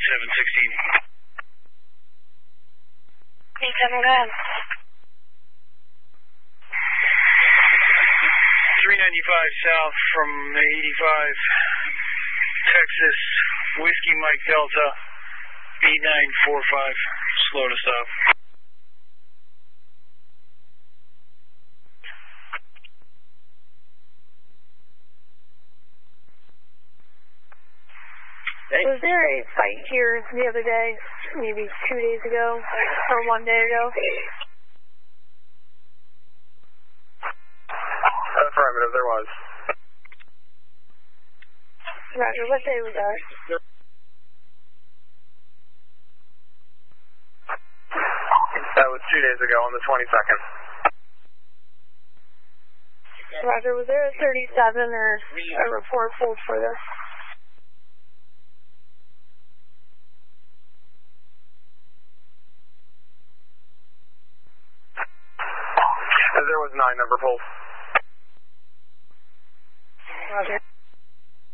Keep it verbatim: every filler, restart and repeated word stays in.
seven sixteen. eight seven, go ahead. three ninety-five south from eighty-five, Texas, Whiskey Mike Delta, eight nine four five, slow to stop. Was there a fight here the other day, maybe two days ago, or one day ago? Affirmative, there was. Roger, what day was that? That was two days ago on the twenty-second. Roger, was there a thirty-seven or a report pulled for this? There was nine number pulled. Roger.